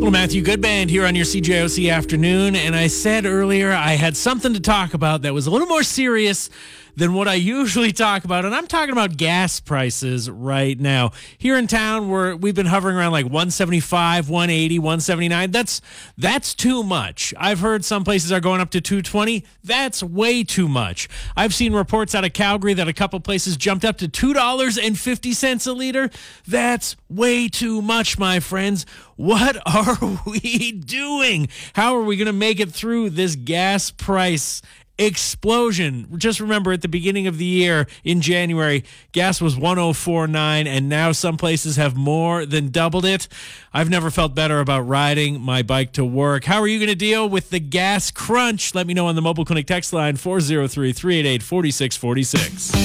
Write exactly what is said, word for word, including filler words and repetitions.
Little Matthew Goodband here on your C J O C afternoon, and I said earlier I had something to talk about that was a little more serious than what I usually talk about, and I'm talking about gas prices right now. Here in town, we're, we've been hovering around like one seventy-five, one eighty, one seventy-nine. That's that's too much. I've heard some places are going up to two twenty. That's way too much. I've seen reports out of Calgary that a couple places jumped up to two dollars and fifty cents a liter. That's way too much, my friends. What are we doing? How are we going to make it through this gas price explosion? Just remember, at the beginning of the year in January, gas was one oh four point nine, and now some places have more than doubled it. I've never felt better about riding my bike to work. How are you going to deal with the gas crunch? Let me know on the Mobile Clinic text line four oh three, three eight eight, four six four six.